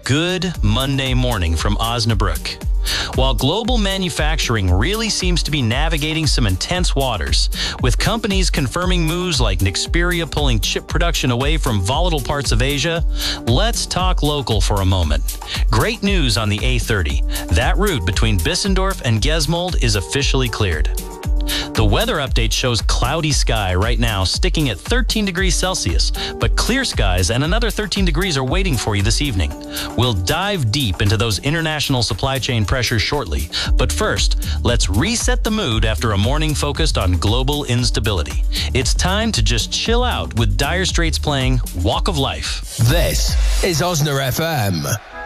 good Monday morning from Osnabrück. While global manufacturing really seems to be navigating some intense waters, with companies confirming moves like Nexperia pulling chip production away from volatile parts of Asia, let's talk local for a moment. Great news on the A30. That route between Bissendorf and Gesmold is officially cleared. The weather update shows cloudy sky right now, sticking at 13 degrees Celsius, but clear skies and another 13 degrees are waiting for you this evening. We'll dive deep into those international supply chain pressures shortly, but first, let's reset the mood after a morning focused on global instability. It's time to just chill out with Dire Straits playing Walk of Life. This is Osna FM.